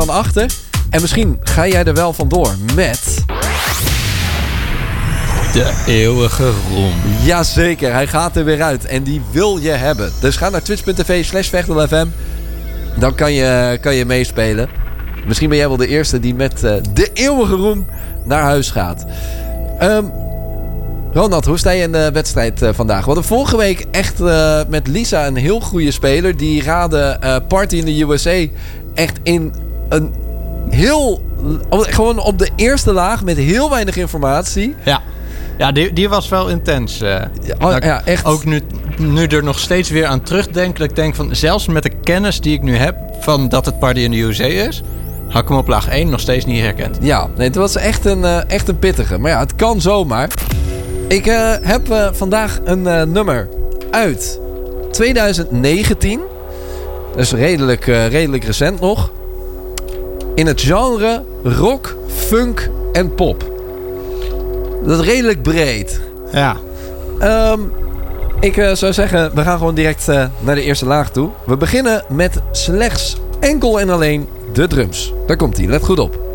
van achter. En misschien ga jij er wel vandoor met... De eeuwige roem. Jazeker, hij gaat er weer uit. En die wil je hebben. Dus ga naar twitch.tv/VechtelFM. Dan kan je meespelen. Misschien ben jij wel de eerste die met de eeuwige roem naar huis gaat. Ronald, hoe sta je in de wedstrijd vandaag? We hadden vorige week echt met Lisa een heel goede speler. Die raadde Party in the USA echt in een heel... Gewoon op de eerste laag met heel weinig informatie. Ja, die was wel intens. Echt. Ook nu er nog steeds weer aan terugdenk. Dat ik denk van, zelfs met de kennis die ik nu heb van dat het Party in the USA is, had ik hem op laag 1 nog steeds niet herkend. Ja, nee, het was echt een pittige. Maar ja, het kan zomaar. Ik heb vandaag een nummer uit 2019. Dus redelijk recent nog. In het genre rock, funk en pop. Dat is redelijk breed. Ja. Ik zou zeggen, we gaan gewoon direct naar de eerste laag toe. We beginnen met slechts enkel en alleen de drums. Daar komt ie, let goed op.